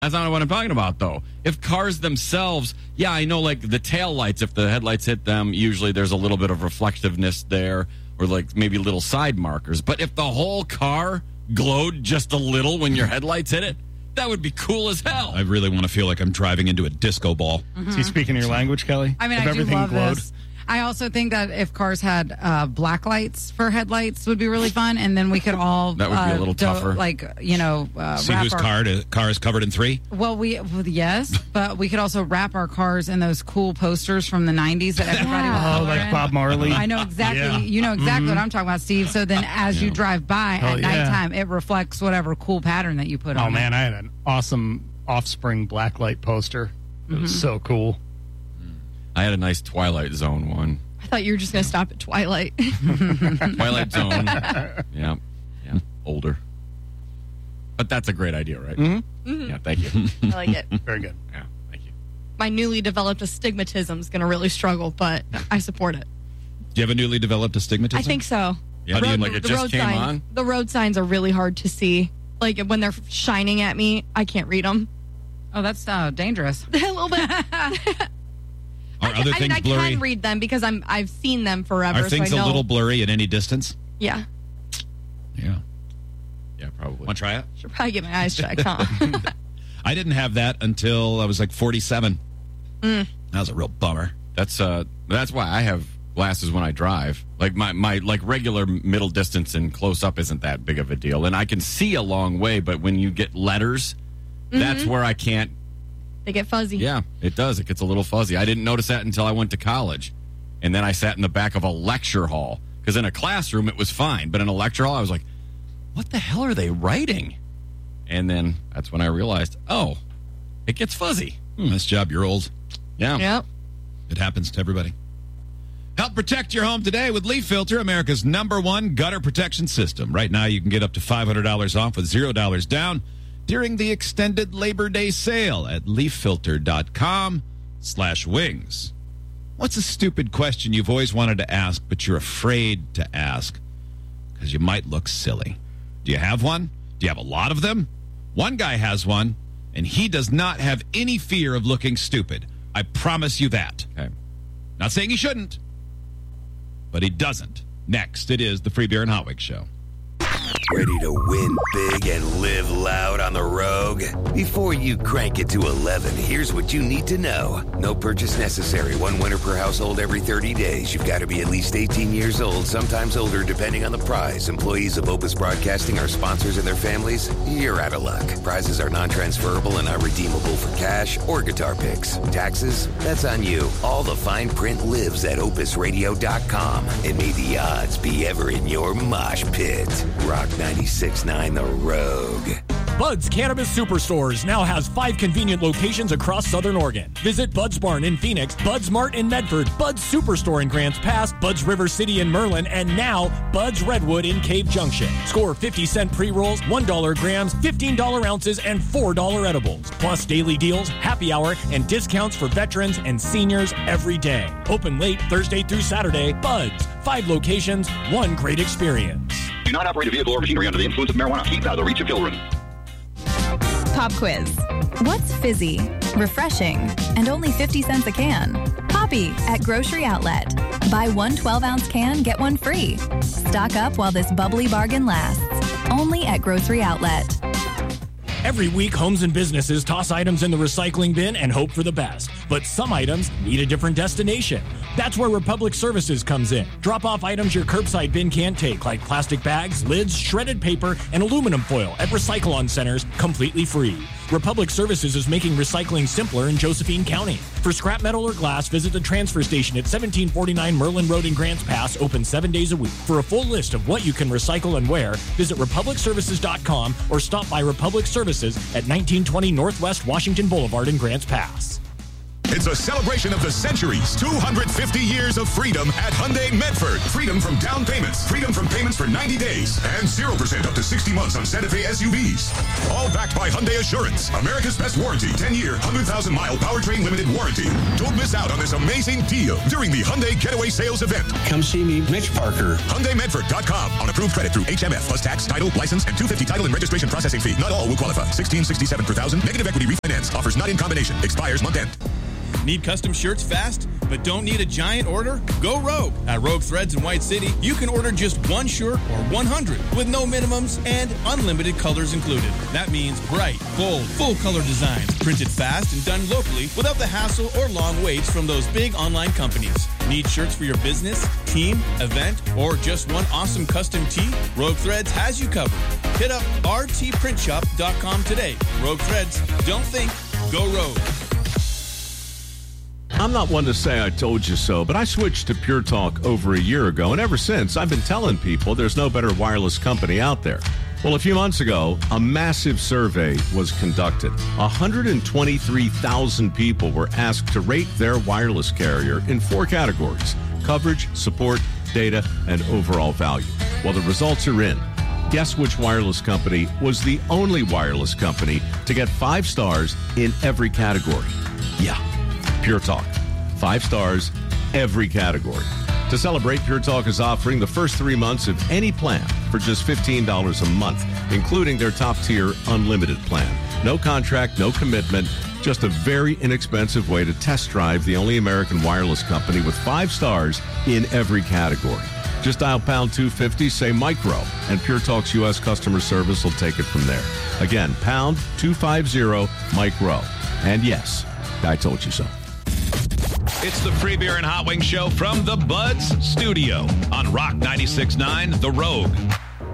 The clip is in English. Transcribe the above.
That's not what I'm talking about, though. If cars themselves, yeah, I know, like the tail lights, if the headlights hit them, usually there's a little bit of reflectiveness there, or like maybe little side markers. But if the whole car glowed just a little when your headlights hit it, that would be cool as hell. I really want to feel like I'm driving into a disco ball. Mm-hmm. Is he speaking your language, Kelly? I mean, if I do everything love glowed? this. I also think that if cars had black lights for headlights would be really fun, and then we could all that would be a little tougher. See whose car is covered in 3? Well, yes, but we could also wrap our cars in those cool posters from the 90s that everybody was like Bob Marley. I know exactly. Yeah. You know exactly what I'm talking about, Steve. So then as you drive by at nighttime, it reflects whatever cool pattern that you put on. Oh, man, I had an awesome Offspring blacklight poster. It was so cool. I had a nice Twilight Zone one. I thought you were just going to stop at Twilight. Twilight Zone. Yeah. Older. But that's a great idea, right? Mm-hmm. Mm-hmm. Yeah, thank you. I like it. Very good. Yeah, thank you. My newly developed astigmatism is going to really struggle, but I support it. Do you have a newly developed astigmatism? I think so. Yeah, like it just came on? The road signs are really hard to see. Like when they're shining at me, I can't read them. Oh, that's dangerous. A little bit. Are other things I blurry? can read them because I've seen them forever. Are things so I know. a little blurry at any distance? Yeah. Yeah. Yeah, probably. Want to try it? Should probably get my eyes checked, huh? I didn't have that until I was like 47. That was a real bummer. That's why I have glasses when I drive. Like my like regular middle distance and close up isn't that big of a deal, and I can see a long way. But when you get letters, that's where I can't. They get fuzzy. Yeah, it does. It gets a little fuzzy. I didn't notice that until I went to college, and then I sat in the back of a lecture hall because in a classroom it was fine, but in a lecture hall I was like, "What the hell are they writing?" And then that's when I realized, oh, it gets fuzzy. Nice job, you're old. Yeah. Yep. It happens to everybody. Help protect your home today with Leaf Filter, America's #1 gutter protection system. Right now, you can get up to $500 off with $0 down during the extended Labor Day sale at leaffilter.com/wings. What's a stupid question you've always wanted to ask, but you're afraid to ask because you might look silly? Do you have one? Do you have a lot of them? One guy has one, and he does not have any fear of looking stupid. I promise you that. Okay. Not saying he shouldn't, but he doesn't. Next, it is the Free Beer and Hot Wings Show. Ready to win big and live loud on the Rogue? Before you crank it to 11, here's what you need to know. No purchase necessary. One winner per household every 30 days. You've got to be at least 18 years old, sometimes older, depending on the prize. Employees of Opus Broadcasting are sponsors and their families. You're out of luck. Prizes are non-transferable and not redeemable for cash or guitar picks. Taxes? That's on you. All the fine print lives at opusradio.com. And may the odds be ever in your mosh pit. Rock 96.9 The Rogue. Bud's Cannabis Superstores now has 5 convenient locations across Southern Oregon. Visit Bud's Barn in Phoenix, Bud's Mart in Medford, Bud's Superstore in Grants Pass, Bud's River City in Merlin, and now Bud's Redwood in Cave Junction. Score 50-cent pre-rolls, $1 grams, $15 ounces, and $4 edibles. Plus daily deals, happy hour, and discounts for veterans and seniors every day. Open late Thursday through Saturday. Bud's. 5 locations, 1 great experience. Do not operate a vehicle or machinery under the influence of marijuana. Keep out of the reach of children. Pop quiz. What's fizzy, refreshing, and only 50 cents a can? Poppy at Grocery Outlet. Buy 1 12-ounce can, get 1 free. Stock up while this bubbly bargain lasts. Only at Grocery Outlet. Every week, homes and businesses toss items in the recycling bin and hope for the best. But some items need a different destination. That's where Republic Services comes in. Drop off items your curbside bin can't take, like plastic bags, lids, shredded paper, and aluminum foil at Recycle-On centers completely free. Republic Services is making recycling simpler in Josephine County. For scrap metal or glass, visit the transfer station at 1749 Merlin Road in Grants Pass, open 7 days a week. For a full list of what you can recycle and where, visit republicservices.com or stop by Republic Services at 1920 Northwest Washington Boulevard in Grants Pass. It's a celebration of the centuries. 250 years of freedom at Hyundai Medford. Freedom from down payments. Freedom from payments for 90 days. And 0% up to 60 months on Santa Fe SUVs. All backed by Hyundai Assurance. America's best warranty. 10-year, 100,000-mile powertrain limited warranty. Don't miss out on this amazing deal during the Hyundai Getaway Sales event. Come see me, Mitch Parker. HyundaiMedford.com. On approved credit through HMF plus tax, title, license, and $250 title and registration processing fee. Not all will qualify. $16.67 per thousand. Negative equity refinance. Offers not in combination. Expires month end. Need custom shirts fast, but don't need a giant order? Go Rogue. At Rogue Threads in White City, you can order just one shirt or 100 with no minimums and unlimited colors included. That means bright, bold, full color designs, printed fast and done locally without the hassle or long waits from those big online companies. Need shirts for your business, team, event, or just one awesome custom tee? Rogue Threads has you covered. Hit up rtprintshop.com today. Rogue Threads, don't think, go Rogue. I'm not one to say I told you so, but I switched to Pure Talk over a year ago, and ever since, I've been telling people there's no better wireless company out there. Well, a few months ago, a massive survey was conducted. 123,000 people were asked to rate their wireless carrier in 4 categories: coverage, support, data, and overall value. Well, the results are in. Guess which wireless company was the only wireless company to get 5 stars in every category? Yeah, Pure Talk. 5 stars, every category. To celebrate, Pure Talk is offering the first 3 months of any plan for just $15 a month, including their top-tier unlimited plan. No contract, no commitment, just a very inexpensive way to test drive the only American wireless company with 5 stars in every category. Just dial pound 250, say micro, and Pure Talk's U.S. customer service will take it from there. Again, pound 250 micro. And yes, I told you so. It's the Free Beer and Hot Wings Show from the Buds Studio on Rock 96.9 The Rogue.